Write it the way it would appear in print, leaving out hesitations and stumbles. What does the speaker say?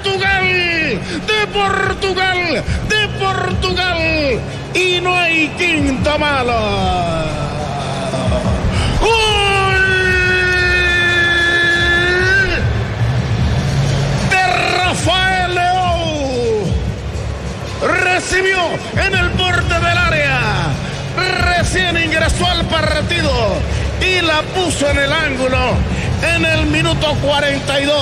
Portugal, de Portugal, de Portugal, y no hay quinto malo. ¡Gol de Rafael Leão! Recibió en el borde del área, recién ingresó al partido y la puso en el ángulo en el minuto 42.